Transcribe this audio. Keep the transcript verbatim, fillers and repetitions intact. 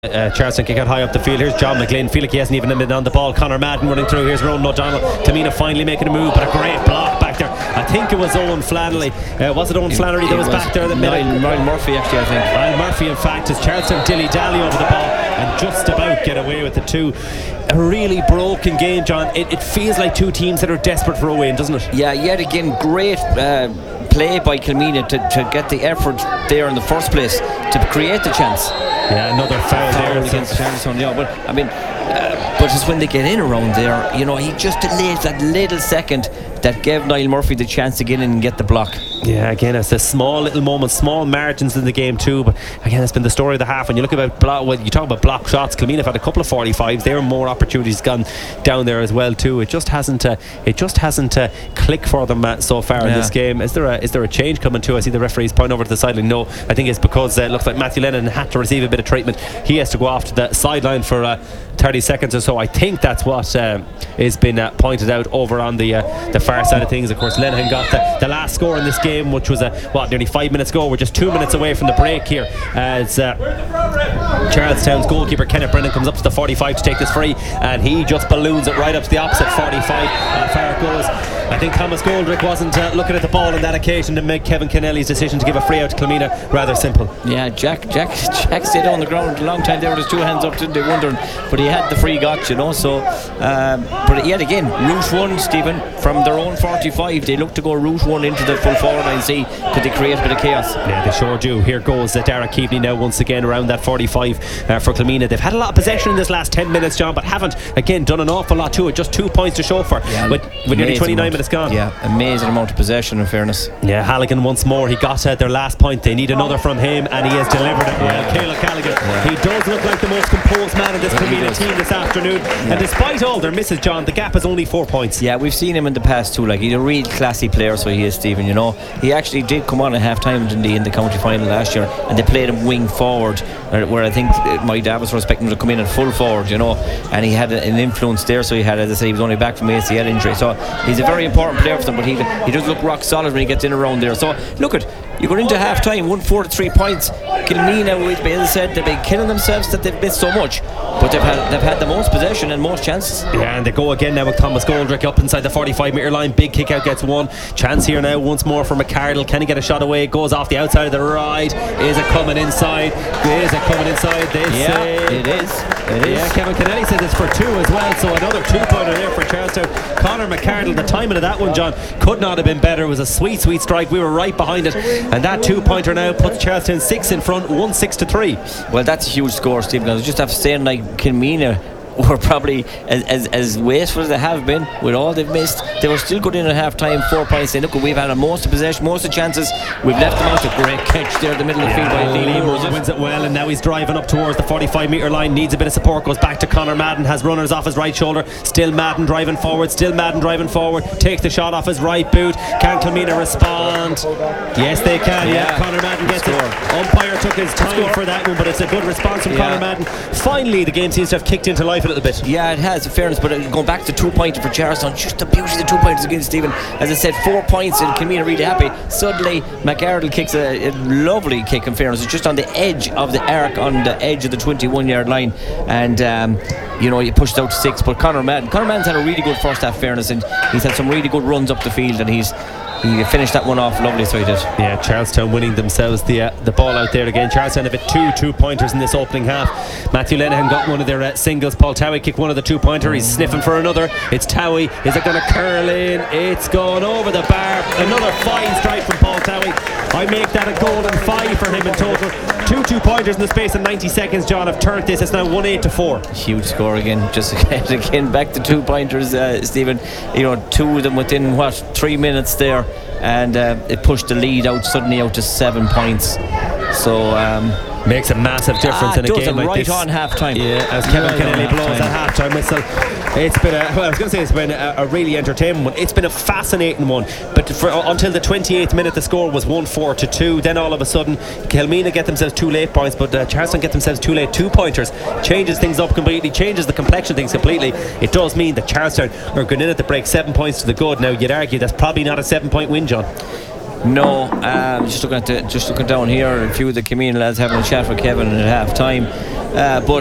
Uh, Charleston kick out high up the field. Here's John McGlynn. Feel like he hasn't even been on the ball. Conor Madden running through. Here's Ronan O'Donnell. Tamina finally making a move, but a great block back there. I think it was Owen Flannery. Uh, was it Owen Flannery that was, was back there? That Niall, Niall Murphy, actually, I think. Niall Murphy, in fact, as Charleston dilly-dally over the ball and just about get away with the two. A really broken game, John. It, it feels like two teams that are desperate for a win, doesn't it? Yeah, yet again, great uh, play by Kilmina to, to get the effort there in the first place to create the chance. Yeah, another foul, foul there against Charleston. Yeah, but I mean, uh, but it's when they get in around there, you know, he just delayed that little second that gave Niall Murphy the chance to get in and get the block. Yeah, again, it's a small little moments, small margins in the game too. But again, it's been the story of the half. When you look about block, well, you talk about block shots, Kilmina have had a couple of forty-fives. There are more opportunities gone down there as well too. It just hasn't, uh, it just hasn't uh, clicked for them uh, so far yeah. in this game. Is there a is there a change coming too? I see the referees point over to the sideline. No, I think it's because uh, it looks like Matthew Lennon had to receive a bit of treatment. He has to go off to the sideline for uh, thirty seconds or so. I think that's what uh, has been uh, pointed out over on the uh, the far side of things. Of course, Lenihan got the, the last score in this game, which was a uh, what nearly five minutes ago. We're just two minutes away from the break here as uh, Charlestown's goalkeeper Kenneth Brennan comes up to the forty-five to take this free, and he just balloons it right up to the opposite forty-five. How far it goes, I think Thomas Goldrick wasn't uh, looking at the ball on that occasion to make Kevin Kennelly's decision to give a free out to Kilmina rather simple. Yeah, Jack Jack Jack stayed on the ground a long time there with his two hands up, didn't they, wondering, but he had the free got, you know. So um, but yet again, route one, Stephen, from their own forty-five, they look to go route one into the full forward line. See, could they create a bit of chaos? Yeah, they sure do. Here goes uh, Dara Keaveney now once again around that forty-five uh, for Kilmina. They've had a lot of possession in this last ten minutes, John, but haven't again done an awful lot to it. Just two points to show for yeah, with, with nearly twenty-nine amount. minutes gone. Yeah, amazing amount of possession, in fairness. Yeah, Halligan once more, he got uh, their last point. They need another from him, and he has delivered it well. yeah. Caleb Callaghan, yeah. he does look like the most composed man in this Kilmina team this afternoon, yeah. and despite all their misses, John, the gap is only four points. Yeah, we've seen him in the past too. Like, he's a real classy player, so he is, Stephen. You know, he actually did come on at half time in the, in the county final last year, and they played him wing forward, where I think my dad was expecting him to come in at full forward, you know, and he had an influence there. So he had, as I said, he was only back from A C L injury, so he's a very important player for them. But he he does look rock solid when he gets in around there. So look at, you go into half time, one four to three points. Kilmina, as I said, they've been killing themselves that they've missed so much, but they've had they've had the most possession and most chances. Yeah, and they go again now with Thomas Goldrick up inside the forty-five metre line. Big kick out gets one. Chance here now once more for McCardle. Can he get a shot away? Goes off the outside of the right. Is it coming inside? Is it coming inside? They yeah, say it is. It is. Yeah, Kevin Kennelly says it's for two as well. So another two pointer there for Charlestown. Conor McCardle, the timing of that one, John, could not have been better. It was a sweet, sweet strike. We were right behind it, and that two pointer now puts Charlestown six in front, one six to three. Well, that's a huge score, Stephen. I just have to say, like, Kilmina were probably as, as, as wasteful as they have been with all they've missed. They were still good in at half time, four points. They look, we've had a most of possession, most of chances. We've left them out. A great catch there in the middle of the field by Lee Moore. Wins it well, and now he's driving up towards the forty-five metre line. Needs a bit of support. Goes back to Conor Madden. Has runners off his right shoulder. Still Madden driving forward. Still Madden driving forward. Takes the shot off his right boot. Can Kilmina respond? Yes, they can. Yeah, yeah. Conor Madden gets it. Umpire took his time for that one, but it's a good response from yeah. Conor Madden. Finally, the game seems to have kicked into life a little bit. Yeah, it has, in fairness, but going back to two pointer for Charlestown, just the beauty of the two pointers against Stephen. As I said, four points, and Kilmina really happy. Suddenly, McArdle kicks a, a lovely kick, in fairness. It's just on the edge of the arc, on the edge of the twenty-one yard line, and um, you know, he pushed out to six. But Conor Madden, Conor Madden's had a really good first half, fairness, and he's had some really good runs up the field, and he's He finished that one off lovely, so he did. Yeah, Charlestown winning themselves the uh, the ball out there again. Charlestown have hit two two pointers in this opening half. Matthew Lenihan got one of their uh, singles. Paul Towie kicked one of the two pointer. He's sniffing for another. It's Towie. Is it going to curl in? It's gone over the bar. Another fine strike from Paul Towie. I make that a goal and five for him in total. Two two pointers in the space of ninety seconds. John have turned this. It's now one eight to four. Huge score again. Just again back to two pointers, uh, Stephen. You know, two of them within what three minutes there. And uh, it pushed the lead out suddenly out to seven points. So um, makes a massive difference ah, in a game like right this. on half time. Yeah, as Kevin right Kennelly blows a half time whistle. It's been a, well, I was going to say it's been a, a really entertaining one. It's been a fascinating one. But for, uh, until the twenty-eighth minute, the score was one four to two. Then all of a sudden, Kilmina get themselves two late points, but uh, Charlestown get themselves two late two pointers. Changes things up completely. Changes the complexion of things completely. It does mean that Charlestown are going in at the break seven points to the good. Now you'd argue that's probably not a seven point win, John. No, um, just looking at the, just looking down here, a few of the Kilmina lads having a chat with Kevin at half time. Uh, but